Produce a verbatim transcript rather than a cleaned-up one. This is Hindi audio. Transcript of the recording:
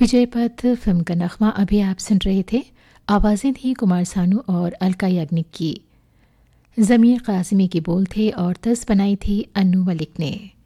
विजय पथ फिल्म का नगमा अभी आप सुन रहे थे। आवाज़ें थी कुमार सानू और अलका याग्निक की। ज़मीर कासिमी के बोल थे और तस बनाई थी अन्नू मलिक ने।